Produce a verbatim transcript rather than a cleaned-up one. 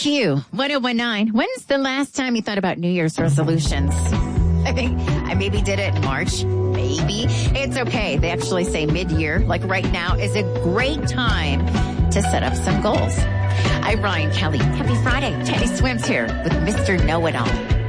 Q one oh one nine. When's the last time you thought about New Year's resolutions? I think I maybe did it in March. Maybe. It's okay. They actually say mid-year, like right now, is a great time to set up some goals. I'm Ryan Kelly. Happy Friday. Teddy Swims here with Mister Know-It-All.